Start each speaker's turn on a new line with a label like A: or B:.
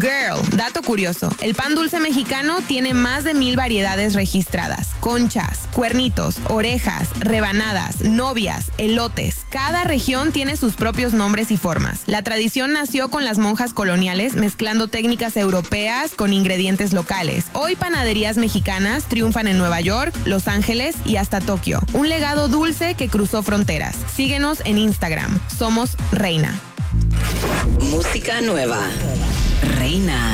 A: Girl, dato curioso, el pan dulce mexicano tiene más de 1000 variedades registradas. Conchas, cuernitos, orejas, rebanadas, novias, elotes. Cada región tiene sus propios nombres y formas. La tradición nació con las monjas coloniales mezclando técnicas europeas con ingredientes locales. Hoy panaderías mexicanas triunfan en Nueva York, Los Ángeles y hasta Tokio. Un legado dulce que cruzó fronteras. Síguenos en Instagram. Somos Reina.
B: Música nueva. Reina.